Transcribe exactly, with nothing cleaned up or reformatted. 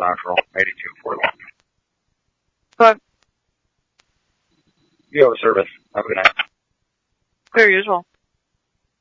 Knoxville, eighty-two forty-one. But You have a service. Have a good night. per usual.